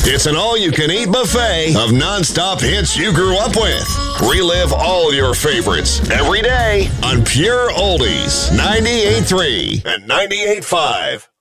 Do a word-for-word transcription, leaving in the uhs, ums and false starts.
It's an all-you-can-eat buffet of nonstop hits you grew up with. Relive all your favorites every day on Pure Oldies ninety-eight point three and ninety-eight point five.